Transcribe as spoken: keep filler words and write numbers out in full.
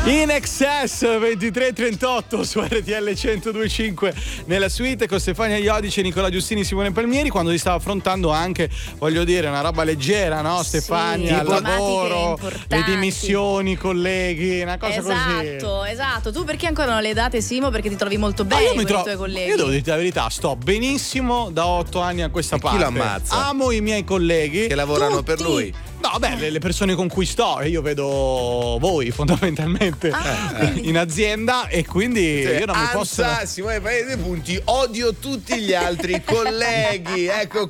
In Excess ventitré trentotto su R T L centodue e cinque nella suite con Stefania Iodice, Nicola Giustini, Simone Palmieri, quando si stava affrontando anche, voglio dire, una roba leggera, no? Stefania, sì, il lavoro, le dimissioni, colleghi, una cosa esatto, così. Esatto, esatto. Tu perché ancora non le date, Simo? Perché ti trovi molto bene con trovo, i tuoi colleghi. Io devo dirti la verità, sto benissimo da otto anni a questa e parte. Chi lo ammazza? Amo i miei colleghi che lavorano Tutti. per lui. No, beh, le, le persone con cui sto, io vedo voi fondamentalmente Ah, in azienda e quindi Cioè, io non mi Anza, posso. Simone Paese, due punti, odio tutti gli altri colleghi, ecco